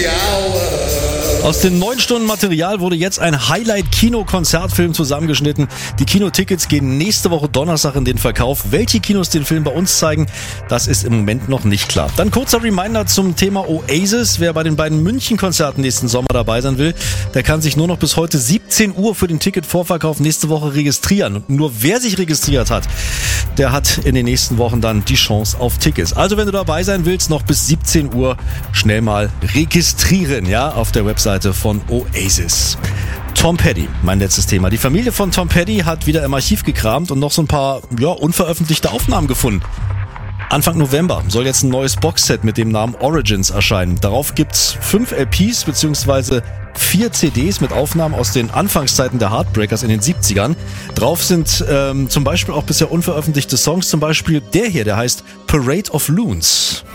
Aus den 9 Stunden Material wurde jetzt ein Highlight-Kino-Konzertfilm zusammengeschnitten. Die Kinotickets gehen nächste Woche Donnerstag in den Verkauf. Welche Kinos den Film bei uns zeigen, das ist im Moment noch nicht klar. Dann kurzer Reminder zum Thema Oasis. Wer bei den beiden München-Konzerten nächsten Sommer dabei sein will, der kann sich nur noch bis heute 17 Uhr für den Ticketvorverkauf nächste Woche registrieren. Und nur wer sich registriert hat, der hat in den nächsten Wochen dann die Chance auf Tickets. Also wenn du dabei sein willst, noch bis 17 Uhr schnell mal registrieren, ja, auf der Webseite von Oasis. Tom Petty, mein letztes Thema. Die Familie von Tom Petty hat wieder im Archiv gekramt und noch so ein paar unveröffentlichte Aufnahmen gefunden. Anfang November soll jetzt ein neues Boxset mit dem Namen Origins erscheinen. Darauf gibt's 5 LPs bzw. 4 CDs mit Aufnahmen aus den Anfangszeiten der Heartbreakers in den 70ern. Drauf sind zum Beispiel auch bisher unveröffentlichte Songs, zum Beispiel der hier, der heißt Parade of Loons.